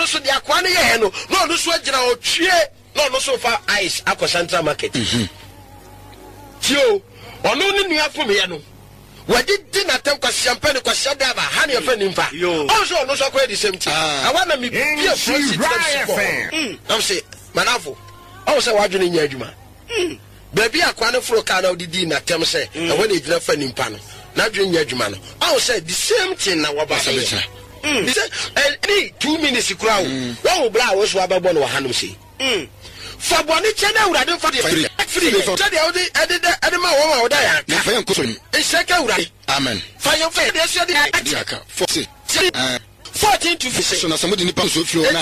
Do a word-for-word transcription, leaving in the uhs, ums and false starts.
no so dia kwa ne ye no no no so agina otwie no no so fa ice akọ Central Market mhm tio ono ne nua fom ye no wadi di na tem kwa champagne kwa shadaba ha ne fa nimfa also no so kwa the same thing I wanna me be a free fan am say manafo I say wadwene nya adwuma baby akwa ne fro ka na odidi na tem say e wona ejina fa nimpa no na dwene nya adwuma no I say the same thing na waba say he say any two minutes kura wo wo bra wo so ababo no ha no say for boni chena urade for the free free so dey odi edi edi ma wo ma wo da ya na fa yanko so ni e sheka urade amen fa yon fa dey so dey aka fourteen to fifteen so na somebody ni pa so fi o na